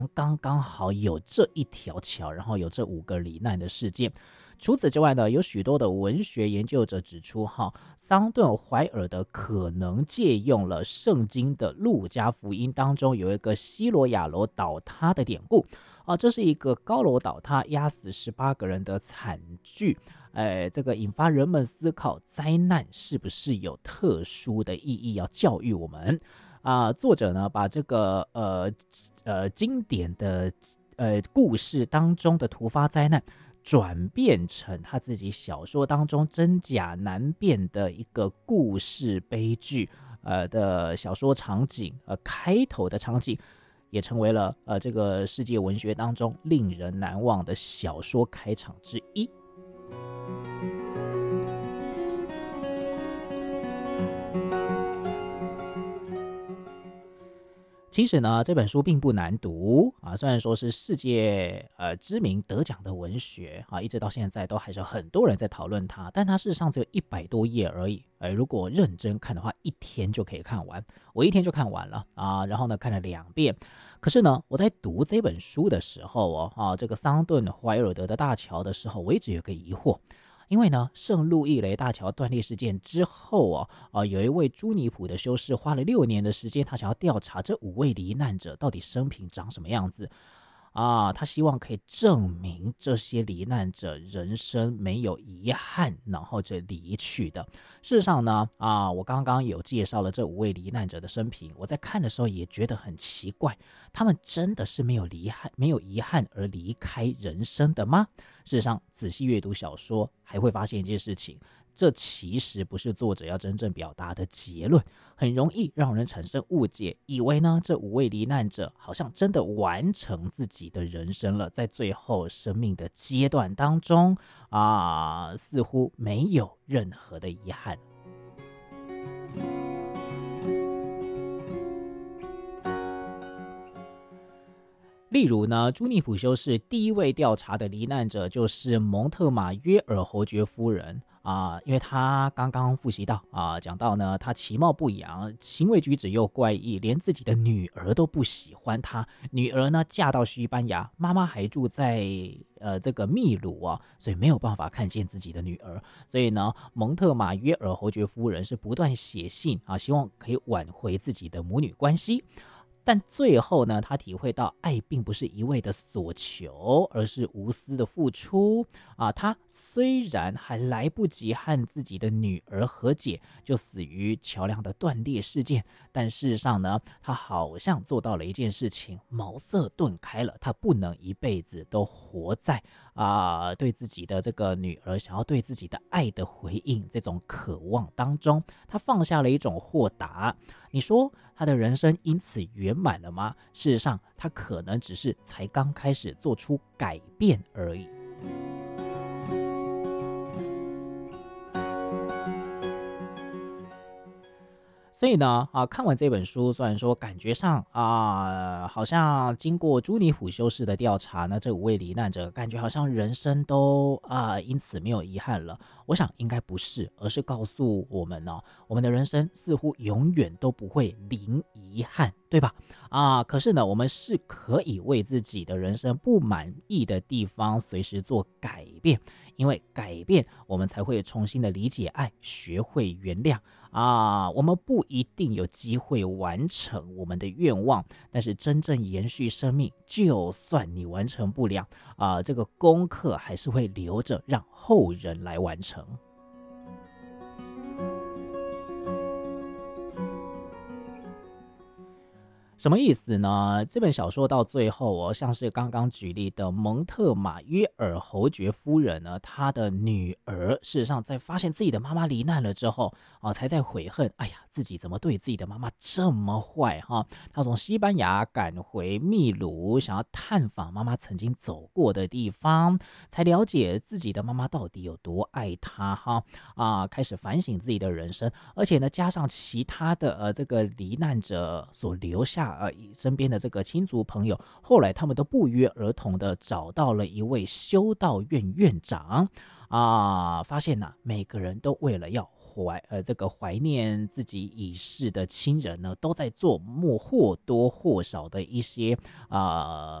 刚刚好有这一条桥，然后有这5个罹难的事件。除此之外呢，有许多的文学研究者指出，桑顿怀尔德可能借用了圣经的路加福音当中有一个西罗亚楼倒塌的典故这是一个高楼倒塌压死18个人的惨剧。这个引发人们思考，灾难是不是有特殊的意义要教育我们作者呢，把这个经典的故事当中的突发灾难转变成他自己小说当中真假难辨的一个故事悲剧的小说场景开头的场景也成为了这个世界文学当中令人难忘的小说开场之一。其实呢，这本书并不难读虽然说是世界知名得奖的文学一直到现在都还是很多人在讨论它，但它事实上只有100多页而已。如果认真看的话，1天就可以看完。我1天就看完了然后呢看了2遍。可是呢，我在读这本书的时候这个桑顿怀尔德的大桥的时候，我一直有个疑惑。因为呢，圣路易雷大桥断裂事件之后有一位朱尼普的修士花了6年的时间，他想要调查这5位罹难者到底生平长什么样子他希望可以证明这些罹难者人生没有遗憾，然后就离去的。事实上呢我刚刚有介绍了这5位罹难者的生平，我在看的时候也觉得很奇怪，他们真的是没有遗憾而离开人生的吗？事实上，仔细阅读小说还会发现一件事情，这其实不是作者要真正表达的结论，很容易让人产生误解，以为呢这5位罹难者好像真的完成自己的人生了，在最后生命的阶段当中似乎没有任何的遗憾。例如呢，朱尼普修士第一位调查的罹难者就是蒙特马约尔侯爵夫人因为他刚刚复习到讲到呢，他其貌不扬，行为举止又怪异，连自己的女儿都不喜欢他。女儿呢嫁到西班牙，妈妈还住在这个秘鲁所以没有办法看见自己的女儿。所以呢，蒙特马约尔侯爵夫人是不断写信希望可以挽回自己的母女关系。但最后呢，他体会到爱并不是一味的索求，而是无私的付出他虽然还来不及和自己的女儿和解，就死于桥梁的断裂事件，但事实上呢，他好像做到了一件事情，茅塞顿开了，他不能一辈子都活在对自己的这个女儿想要对自己的爱的回应这种渴望当中，他放下了一种豁达。你说他的人生因此圆满了吗？事实上，他可能只是才刚开始做出改变而已。所以呢看完这本书，虽然说感觉上好像经过朱尼普修士的调查呢，这5位罹难者感觉好像人生都因此没有遗憾了。我想应该不是，而是告诉我们我们的人生似乎永远都不会零遗憾，对吧？可是呢，我们是可以为自己的人生不满意的地方随时做改变，因为改变我们才会重新的理解爱，学会原谅我们不一定有机会完成我们的愿望，但是真正延续生命，就算你完成不了这个功课还是会留着让后人来完成。什么意思呢？这本小说到最后像是刚刚举例的蒙特马约尔侯爵夫人呢，她的女儿事实上在发现自己的妈妈罹难了之后才在悔恨，哎呀，自己怎么对自己的妈妈这么坏她从西班牙赶回秘鲁，想要探访妈妈曾经走过的地方，才了解自己的妈妈到底有多爱她开始反省自己的人生，而且呢，加上其他的这个罹难者所留下身边的这个亲族朋友，后来他们都不约而同的找到了一位修道院院长发现每个人都为了要这个怀念自己已逝的亲人呢，都在做或多或少的一些